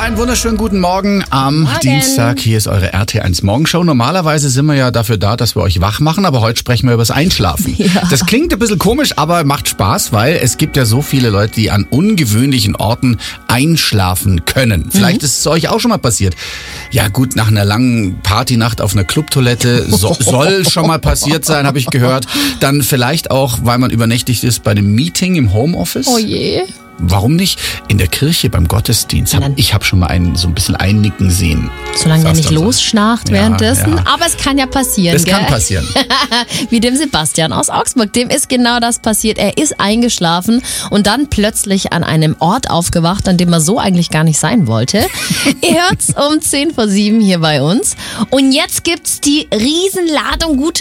einen wunderschönen guten Morgen am Dienstag. Hier ist eure RT1 Morgenshow. Normalerweise sind wir ja dafür da, dass wir euch wach machen, aber heute sprechen wir über das Einschlafen. Ja. Das klingt ein bisschen komisch, aber macht Spaß, weil es gibt ja so viele Leute, die an ungewöhnlichen Orten einschlafen können. Vielleicht ist es euch auch schon mal passiert. Ja gut, nach einer langen Partynacht auf einer Clubtoilette soll schon mal passiert sein, habe ich gehört. Dann vielleicht auch, weil man übernächtigt ist bei einem Meeting im Homeoffice. Oh je. Warum nicht? In der Kirche beim Gottesdienst. Ich habe schon mal so ein bisschen einnicken sehen. Solange er nicht losschnarcht währenddessen. Ja. Aber es kann ja passieren, Das gell? kann passieren. Wie dem Sebastian aus Augsburg. Dem ist genau das passiert. Er ist eingeschlafen und dann plötzlich an einem Ort aufgewacht, an dem er so eigentlich gar nicht sein wollte. Ihr hört's um 7:10 hier bei uns. Und jetzt gibt's die Riesenladung gute